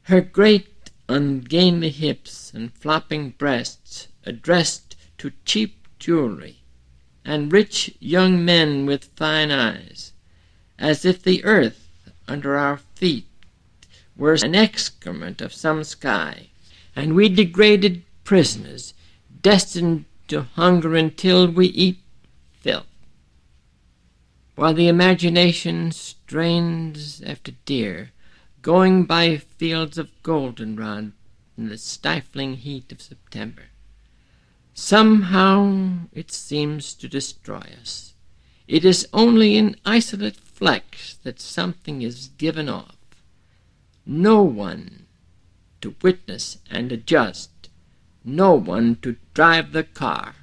Her great ungainly hips and flopping breasts addressed to cheap jewelry, and rich young men with fine eyes, as if the earth under our feet were an excrement of some sky, and we degraded prisoners destined to hunger until we eat filth, while the imagination strains after deer, going by fields of goldenrod in the stifling heat of September. Somehow it seems to destroy us. It is only in isolate flecks that something is given off. No one to witness and adjust, no one to drive the car.